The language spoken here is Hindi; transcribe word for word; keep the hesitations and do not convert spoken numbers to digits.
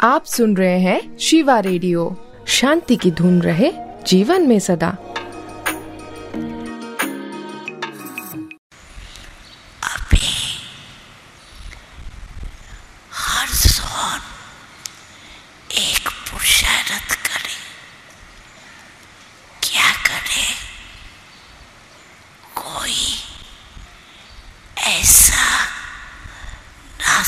आप सुन रहे हैं शिवा रेडियो। शांति की धुन रहे जीवन में सदा।